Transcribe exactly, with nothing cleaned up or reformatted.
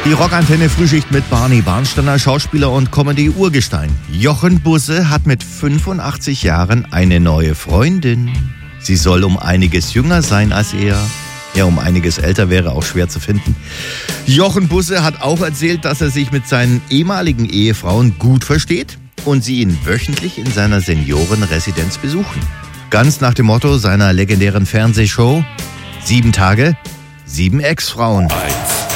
Die Rockantenne Frühschicht mit Barney Barnsteiner, Schauspieler und Comedy-Urgestein. Jochen Busse hat mit fünfundachtzig Jahren eine neue Freundin. Sie soll um einiges jünger sein als er. Ja, um einiges älter wäre auch schwer zu finden. Jochen Busse hat auch erzählt, dass er sich mit seinen ehemaligen Ehefrauen gut versteht und sie ihn wöchentlich in seiner Seniorenresidenz besuchen. Ganz nach dem Motto seiner legendären Fernsehshow: Sieben Tage, sieben Ex-Frauen. Eins.